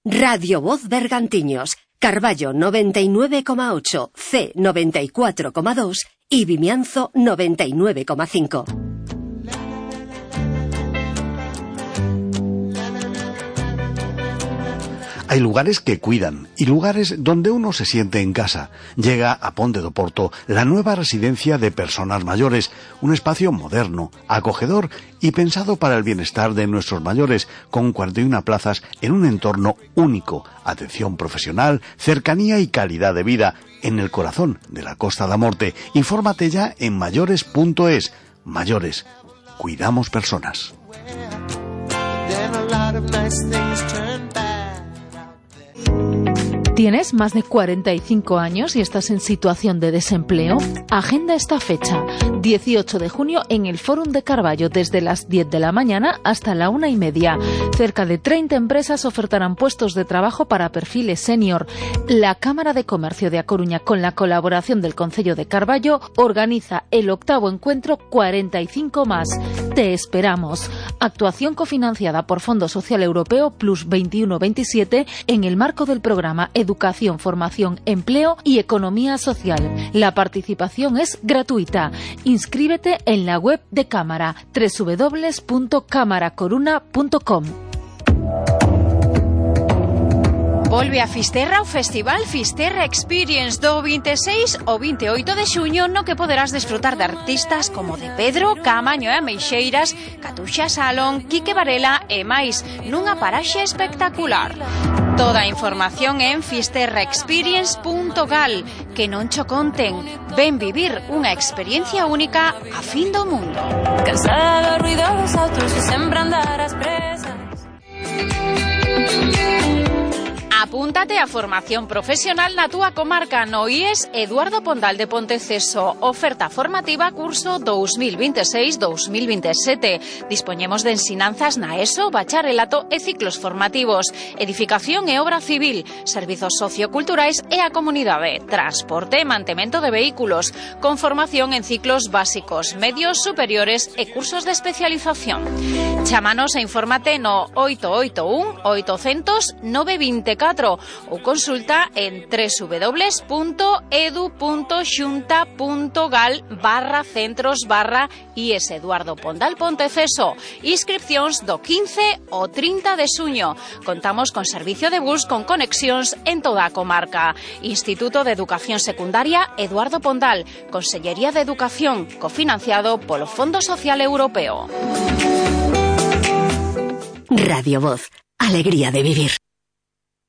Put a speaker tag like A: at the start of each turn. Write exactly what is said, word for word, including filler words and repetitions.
A: Radio Voz Bergantiños, Carballo noventa y nueve coma ocho, C noventa y cuatro coma dos y Vimianzo noventa y nueve coma cinco.
B: Hay lugares que cuidan y lugares donde uno se siente en casa. Llega a Ponte do Porto la nueva residencia de personas mayores, un espacio moderno, acogedor y pensado para el bienestar de nuestros mayores, con cuarenta y una plazas en un entorno único, atención profesional, cercanía y calidad de vida en el corazón de la Costa da Morte. Infórmate ya en mayores punto es. Mayores, cuidamos personas.
C: ¿Tienes más de cuarenta y cinco años y estás en situación de desempleo? Agenda esta fecha, dieciocho de junio, en el Fórum de Carballo, desde las diez de la mañana hasta la una y media. Cerca de treinta empresas ofertarán puestos de trabajo para perfiles senior. La Cámara de Comercio de A Coruña, con la colaboración del Concello de Carballo, organiza el octavo encuentro cuarenta y cinco más. Te esperamos. Actuación cofinanciada por Fondo Social Europeo Plus veintiuno veintisiete en el marco del programa Educación, Formación, Empleo y Economía Social. La participación es gratuita. Inscríbete en la web de Cámara, doble u doble u doble u punto cámara coruna punto com.
D: Volve a Fisterra o Festival Fisterra Experience do veintiséis ao veintioito de xuño, no que poderás desfrutar de artistas como de Pedro, Caamaño e Ameixeiras, Catuxa Salón, Quique Varela e máis, nunha paraxe espectacular. Toda a información en fisterra experience punto gal. Que non cho conten. Ven vivir unha experiencia única a fin do mundo. Cansada dos ruidos dos autos e sempre andar ás presas. Apúntate a formación profesional na túa comarca no I E S Eduardo Pondal de Ponteceso. Oferta formativa curso dos mil veintiséis dos mil veintisiete. Dispoñemos de ensinanzas na ESO, bacharelato e ciclos formativos, edificación e obra civil, servizos socioculturais e a comunidade, transporte e mantemento de vehículos, con formación en ciclos básicos, medios, superiores e cursos de especialización. Chámanos e infórmate no oito oito un oito cero cero nove dos catro ou consulta en doble u doble u doble u punto edu punto xunta punto gal barra centros barra I E S Eduardo Pondal Ponteceso. Inscripcións do quince ao trinta de xuño. Contamos con servicio de bus con conexións en toda a comarca. Instituto de Educación Secundaria Eduardo Pondal, Consellería de Educación, cofinanciado polo Fondo Social Europeo.
A: Radio Voz, alegría de vivir.